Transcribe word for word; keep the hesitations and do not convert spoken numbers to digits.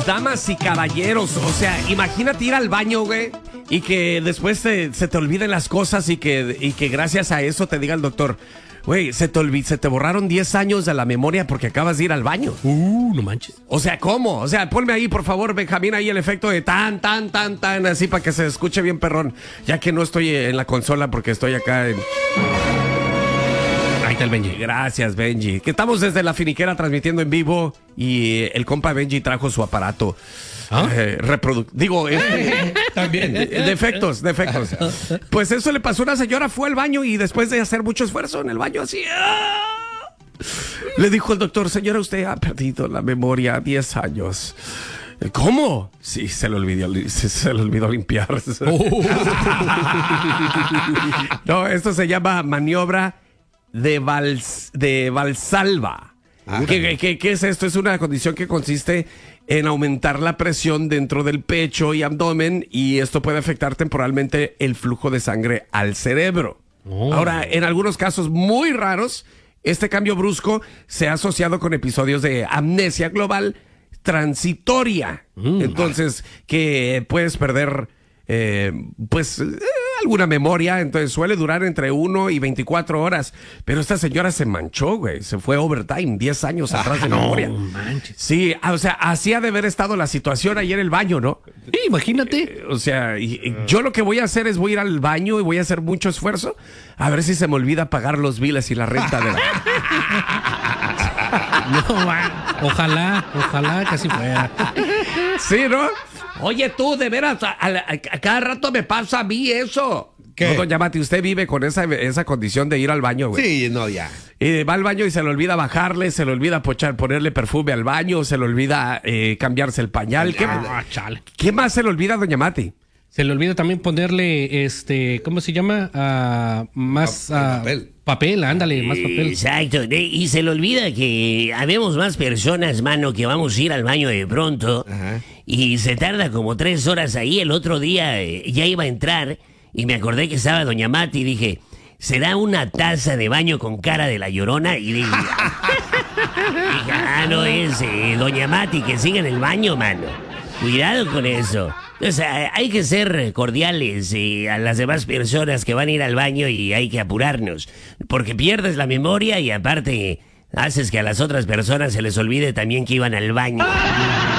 damas y caballeros, o sea, imagínate ir al baño, güey, y que después te, se te olviden las cosas y que, y que gracias a eso te diga el doctor, güey, se te olvid, se te borraron diez años de la memoria porque acabas de ir al baño. Uh, no manches. O sea, ¿cómo? O sea, ponme ahí, por favor, Benjamín, ahí el efecto de tan, tan, tan, tan, así para que se escuche bien perrón, ya que no estoy en la consola porque estoy acá en... Ahí está el Benji. Gracias, Benji. Que estamos desde la finiquera transmitiendo en vivo y el compa Benji trajo su aparato. ¿Ah? Eh, reprodu- Digo, eh, También. eh, defectos, defectos. Pues eso le pasó a una señora, fue al baño y después de hacer mucho esfuerzo en el baño, así... ¡ah! Le dijo el doctor, señora, usted ha perdido la memoria diez años. ¿Cómo? Sí, se le olvidó, se, se le olvidó limpiar. Oh. No, esto se llama maniobra de, Vals, de Valsalva. Ah, ¿Qué, qué, ¿Qué es esto? Es una condición que consiste en aumentar la presión dentro del pecho y abdomen y esto puede afectar temporalmente el flujo de sangre al cerebro. Oh. Ahora, en algunos casos muy raros, este cambio brusco se ha asociado con episodios de amnesia global transitoria. Mm. Entonces, que puedes perder, eh, pues, eh, alguna memoria. Entonces, suele durar entre uno y veinticuatro horas. Pero esta señora se manchó, güey. Se fue overtime, diez años atrás ah, de no, memoria. Manches. Sí, o sea, así ha de haber estado la situación ahí en el baño, ¿no? Sí, imagínate. Eh, o sea, y, y yo lo que voy a hacer es voy a ir al baño y voy a hacer mucho esfuerzo a ver si se me olvida pagar los biles y la renta de la... No, va. Ojalá, ojalá que así fuera. Sí, ¿no? Oye, tú, de veras, a, a, a, a cada rato me pasa a mí eso. ¿Qué? No, doña Mati, usted vive con esa, esa condición de ir al baño, güey. Sí, no, ya. Y va al baño y se le olvida bajarle, se le olvida pochar, ponerle perfume al baño, se le olvida eh, cambiarse el pañal. ¿Qué, Ah, chale. ¿Qué más se le olvida, doña Mati? Se le olvida también ponerle, este, ¿cómo se llama? Uh, más Pa- uh, papel. Papel, ándale, más papel. Exacto, de- y se le olvida que habemos más personas, mano, que vamos a ir al baño de pronto. Ajá. Y se tarda como tres horas ahí. El otro día eh, ya iba a entrar y me acordé que estaba doña Mati y dije, ¿será una taza de baño con cara de la Llorona? Y dije, dije, ah, no es eh, doña Mati, que siga en el baño, mano. Cuidado con eso. O sea, hay que ser cordiales eh, a las demás personas que van a ir al baño y hay que apurarnos. Porque pierdes la memoria y aparte haces que a las otras personas se les olvide también que iban al baño.